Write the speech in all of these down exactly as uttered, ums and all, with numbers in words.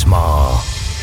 Inglismaa.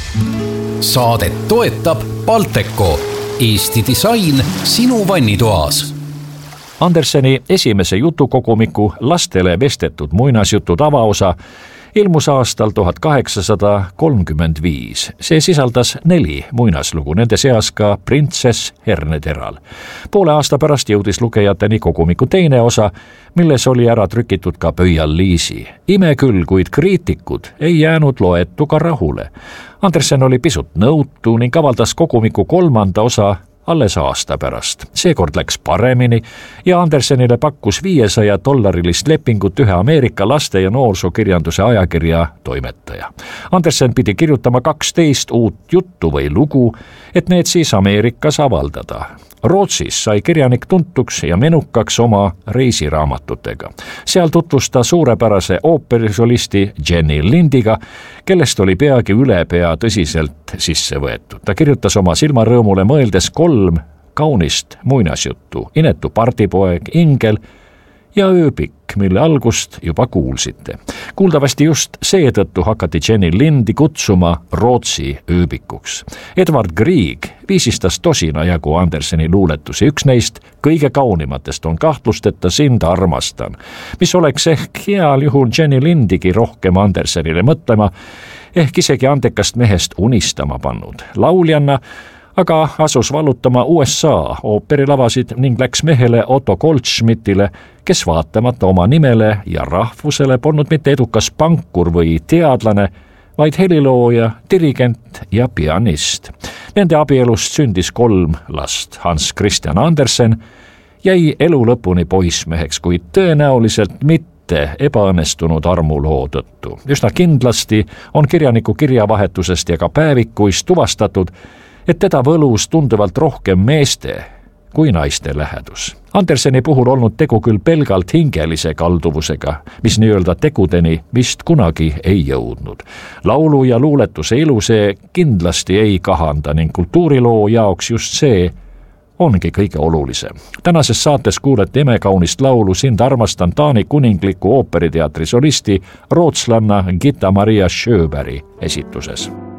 Saadet toetab Balteco, Eesti disain sinu vannitoas. Anderseni esimese jutukogumiku lastele vestetud muinasjutud avaosa ilmus aastal tuhat kaheksasada kolmkümmend viis. See sisaldas neli muinaslugu, nende seas ka Printsess Herneteral. Poole aasta pärast jõudis lugejateni kogumiku teine osa, milles oli ära trükitud ka Pöial Liisi. Ime küll, kuid kriitikud ei jäänud loetuga rahule. Andersen oli pisut nõutu ning avaldas kogumiku kolmanda osa alles aasta pärast. Seekord läks paremini ja Andersenile pakkus viiesaja dollarilist lepingut ühe Ameerika laste- ja noorsokirjanduse ajakirja toimetaja. Andersen pidi kirjutama kaksteist uut juttu või lugu, et need siis Ameerikas avaldada. Rootsis sai kirjanik tuntuks ja menukaks oma reisiraamatutega. Seal tutvustas suurepärase ooperisolisti Jenny Lindiga, kellest oli peagi ülepea tõsiselt sisse võetud. Ta kirjutas oma silmarõõmule mõeldes kolm kaunist muinasjuttu: Inetu partipoeg, Ingel ja Ööbik, mille algust juba kuulsite. Kuuldavasti just seetõttu hakati Jenny Lindi kutsuma Rootsi ööbikuks. Edward Grieg viisistas tosina jagu Anderseni luuletusi. Üks neist kõige kaunimatest on Kahtlusteta sind armastan, mis oleks ehk heal juhul Jenny Lindigi rohkem Andersenile mõtlema, ehk isegi andekast mehest unistama pannud. Lauljanna aga asus vallutama U S A ooperilavasid ning läks mehele Otto Goldschmidtile, kes vaatamata oma nimele ja rahvusele polnud mitte edukas pankur või teadlane, vaid helilooja, dirigent ja pianist. Nende abielust sündis kolm last. Hans Christian Andersen jäi elu lõpuni poissmeheks, kuid tõenäoliselt mitte ebaõnnestunud armuloo tõttu. Üsna kindlasti on kirjaniku kirjavahetusest ja ka päevikuist tuvastatud, et teda võlus tunduvalt rohkem meeste kui naiste lähedus. Anderseni puhul olnud tegu küll pelgalt hingelise kalduvusega, mis nii-öelda tegudeni vist kunagi ei jõudnud. Laulu ja luuletuse ilu see kindlasti ei kahanda ning kultuuriloo jaoks just see ongi kõige olulisem. Tänases saates kuulete imekaunist laulu Sind armastan Taani kuningliku ooperiteatri solisti rootslanna Gitta Maria Sjöbergi esituses.